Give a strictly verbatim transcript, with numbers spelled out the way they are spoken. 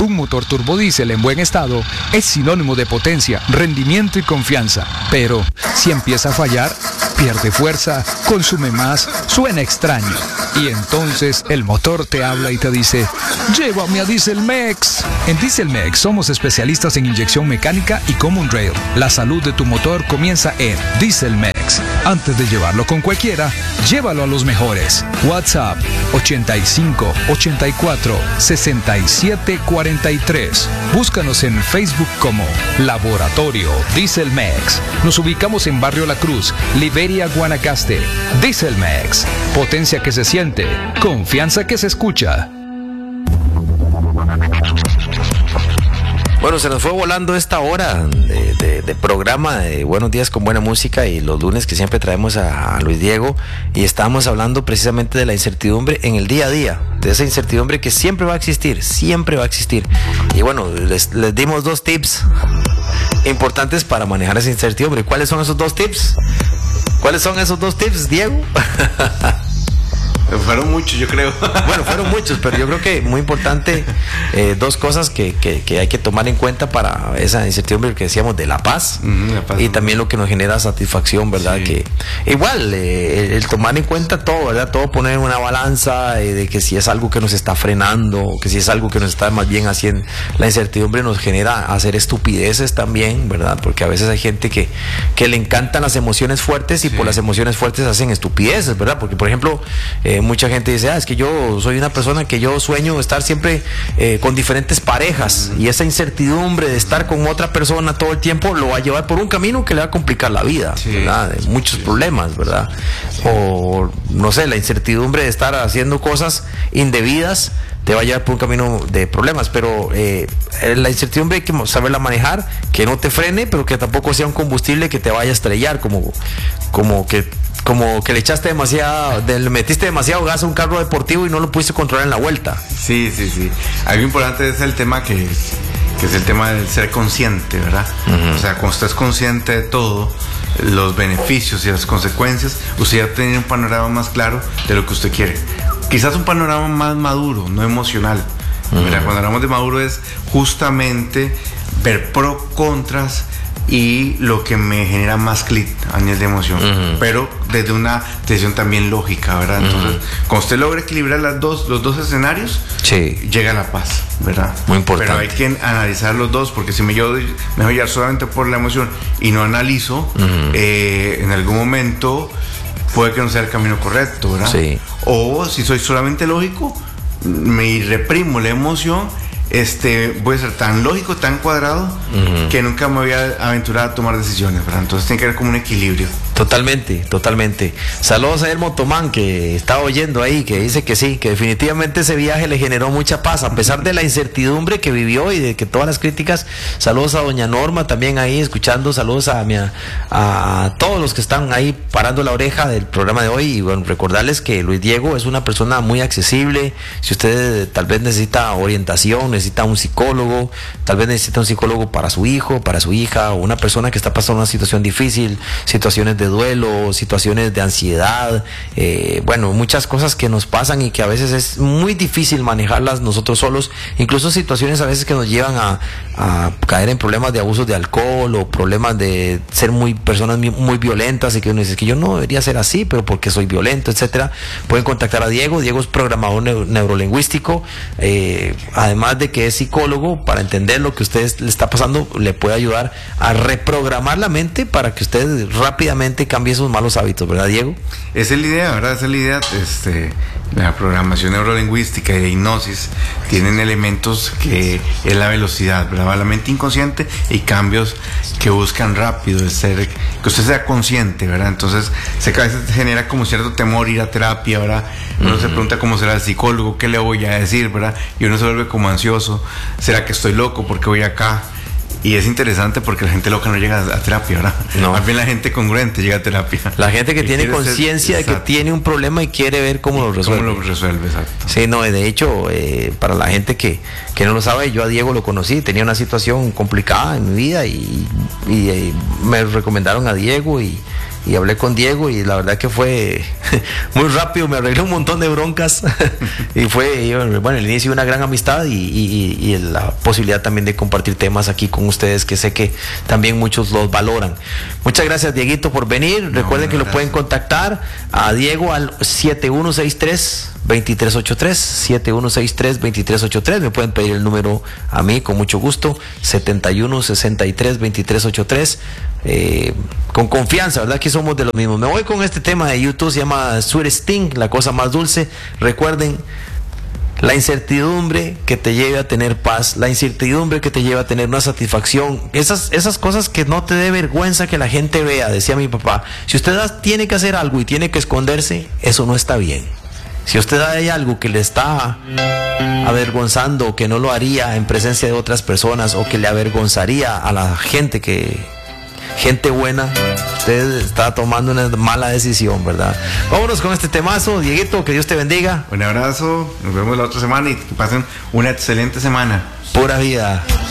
Un motor turbodiesel en buen estado es sinónimo de potencia, rendimiento y confianza. Pero si empieza a fallar, pierde fuerza, consume más, suena extraño. Y entonces el motor te habla y te dice: llévame a Dieselmex. En Dieselmex somos especialistas en inyección mecánica y Common Rail. La salud de tu motor comienza en Dieselmex. Antes de llevarlo con cualquiera, llévalo a los mejores. WhatsApp ochenta y cinco, ochenta y cuatro, sesenta y siete cuarenta y tres. Búscanos en Facebook como Laboratorio Dieselmex. Nos ubicamos en Barrio La Cruz, Liberia, Guanacaste. Dieselmex. Potencia que se siente, confianza que se escucha. Bueno, se nos fue volando esta hora de, de, de programa de Buenos Días con Buena Música, y los lunes que siempre traemos a, a Luis Diego, y estábamos hablando precisamente de la incertidumbre en el día a día, de esa incertidumbre que siempre va a existir, siempre va a existir. Y bueno, les, les dimos dos tips importantes para manejar esa incertidumbre. ¿Cuáles son esos dos tips? ¿Cuáles son esos dos tips, Diego? Fueron muchos, yo creo. Bueno, fueron muchos, pero yo creo que muy importante, eh, dos cosas que, que, que hay que tomar en cuenta para esa incertidumbre que decíamos de la paz, uh-huh, la paz y también lo que nos genera satisfacción, ¿verdad? Sí. Que igual, eh, el, el tomar en cuenta todo, ¿verdad? Todo poner en una balanza, eh, de que si es algo que nos está frenando, que si es algo que nos está más bien haciendo, la incertidumbre nos genera hacer estupideces también, ¿verdad? Porque a veces hay gente que, que le encantan las emociones fuertes y sí, por las emociones fuertes hacen estupideces, ¿verdad? Porque, por ejemplo, eh, mucha gente dice: ah, es que yo soy una persona que yo sueño estar siempre eh, con diferentes parejas, y esa incertidumbre de estar con otra persona todo el tiempo lo va a llevar por un camino que le va a complicar la vida, sí, ¿verdad? Muchos sí. problemas, ¿verdad? O no sé, la incertidumbre de estar haciendo cosas indebidas te va a llevar por un camino de problemas, pero eh, la incertidumbre hay que saberla manejar, que no te frene, pero que tampoco sea un combustible que te vaya a estrellar, como, como que como que le echaste demasiado, le metiste demasiado gas a un carro deportivo y no lo pudiste controlar en la vuelta. Sí, sí, sí. Algo importante es el tema que, que es el tema del ser consciente, ¿verdad? Uh-huh. O sea, cuando usted es consciente de todo, los beneficios y las consecuencias, usted ya tiene un panorama más claro de lo que usted quiere. Quizás un panorama más maduro, no emocional. Uh-huh. Mira, cuando hablamos de maduro es justamente ver pro, contras y lo que me genera más clic a nivel de emoción, uh-huh, pero desde una decisión también lógica, ¿verdad? Entonces, uh-huh, cuando usted logra equilibrar las dos, los dos escenarios, sí, llega la paz, ¿verdad? Muy importante. Pero hay que analizar los dos, porque si me, yo, me voy a ir solamente por la emoción y no analizo, uh-huh, eh, en algún momento puede que no sea el camino correcto, ¿verdad? Sí. O si soy solamente lógico, me reprimo la emoción, este, voy a ser tan lógico, tan cuadrado, uh-huh, que nunca me voy a aventurar a tomar decisiones, ¿verdad? Entonces tiene que haber como un equilibrio. Totalmente, totalmente. Saludos a Elmo Tomán, que está oyendo ahí, que dice que sí, que definitivamente ese viaje le generó mucha paz, a pesar de la incertidumbre que vivió y de que todas las críticas. Saludos a doña Norma también ahí escuchando, saludos a, mi, a, a todos los que están ahí parando la oreja del programa de hoy. Y bueno, recordarles que Luis Diego es una persona muy accesible. Si usted tal vez necesita orientación, necesita un psicólogo, tal vez necesita un psicólogo para su hijo, para su hija, o una persona que está pasando una situación difícil, situaciones de de duelo, situaciones de ansiedad, eh, bueno, muchas cosas que nos pasan y que a veces es muy difícil manejarlas nosotros solos, incluso situaciones a veces que nos llevan a, a caer en problemas de abuso de alcohol o problemas de ser muy personas muy, muy violentas, y que uno dice que yo no debería ser así, pero porque soy violento, etcétera. Pueden contactar a Diego. Diego es programador neu- neurolingüístico, eh, además de que es psicólogo. Para entender lo que a usted le está pasando, le puede ayudar a reprogramar la mente para que usted rápidamente cambie esos malos hábitos, ¿verdad, Diego? Esa es la idea, ¿verdad? Esa es la idea. Este, la programación neurolingüística y la hipnosis tienen elementos que es la velocidad, ¿verdad? La mente inconsciente y cambios que buscan rápido, el ser, que usted sea consciente, ¿verdad? Entonces, se a veces genera como cierto temor ir a terapia, ¿verdad? Uno uh-huh. se pregunta cómo será el psicólogo, qué le voy a decir, ¿verdad? Y uno se vuelve como ansioso. ¿Será que estoy loco? ¿Por qué voy acá? Y es interesante porque la gente loca no llega a terapia, ¿verdad? No. Más bien la gente congruente llega a terapia. La gente que y tiene conciencia de que tiene un problema y quiere ver cómo lo resuelve. Cómo lo resuelve, exacto. Sí, no, de hecho, eh, para la gente que, que no lo sabe, yo a Diego lo conocí, tenía una situación complicada en mi vida y, y, y me recomendaron a Diego y, y hablé con Diego y la verdad que fue muy rápido, me arregló un montón de broncas y fue, bueno, el inicio de una gran amistad y, y, y la posibilidad también de compartir temas aquí con ustedes que sé que también muchos los valoran. Muchas gracias, Dieguito, por venir. No, recuerden que gracias. Lo pueden contactar a Diego al siete uno seis tres, dos tres ocho tres, siete uno seis tres, dos tres ocho tres. Me pueden pedir el número a mí con mucho gusto, setenta y uno sesenta y tres, veintitrés ochenta y tres. Eh, con confianza, ¿verdad? Que somos de los mismos. Me voy con este tema de YouTube, se llama Sweet Sting, la cosa más dulce. Recuerden, la incertidumbre que te lleve a tener paz, la incertidumbre que te lleva a tener una satisfacción, esas, esas cosas que no te dé vergüenza que la gente vea, decía mi papá. Si usted tiene que hacer algo y tiene que esconderse, eso no está bien. Si usted hay algo que le está avergonzando o que no lo haría en presencia de otras personas o que le avergonzaría a la gente que gente buena, usted está tomando una mala decisión, ¿verdad? Vámonos con este temazo, Dieguito, que Dios te bendiga. Un abrazo, nos vemos la otra semana y que pasen una excelente semana. Pura vida.